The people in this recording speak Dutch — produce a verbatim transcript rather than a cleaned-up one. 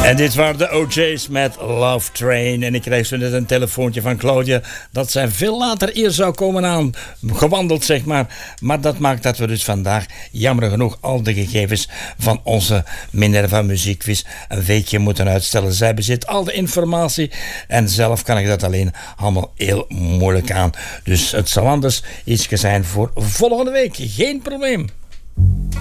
En dit waren de O J's met Love Train. En ik kreeg zo net een telefoontje van Claudia dat zij veel later hier zou komen aan. Gewandeld, zeg maar. Maar dat maakt dat we dus vandaag, jammer genoeg, al de gegevens van onze Minerva Muziekquiz een weekje moeten uitstellen. Zij bezit al de informatie en zelf kan ik dat alleen allemaal heel moeilijk aan. Dus het zal anders iets zijn voor volgende week. Geen probleem.